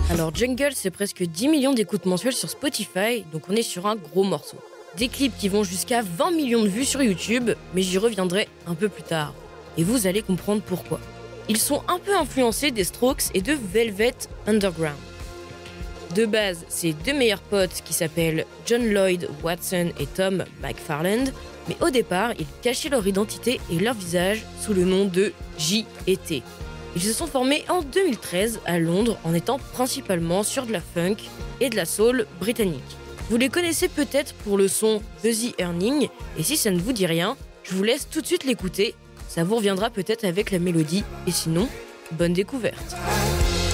Alors Jungle, c'est presque 10 millions d'écoutes mensuelles sur Spotify, donc on est sur un gros morceau. Des clips qui vont jusqu'à 20 millions de vues sur YouTube, mais j'y reviendrai un peu plus tard. Et vous allez comprendre pourquoi. Ils sont un peu influencés des Strokes et de Velvet Underground. De base, c'est deux meilleurs potes qui s'appellent John Lloyd Watson et Tom McFarland, mais au départ, ils cachaient leur identité et leur visage sous le nom de J et T. Ils se sont formés en 2013 à Londres en étant principalement sur de la funk et de la soul britannique. Vous les connaissez peut-être pour le son Buzzy Earning, et si ça ne vous dit rien, je vous laisse tout de suite l'écouter, ça vous reviendra peut-être avec la mélodie, et sinon, bonne découverte.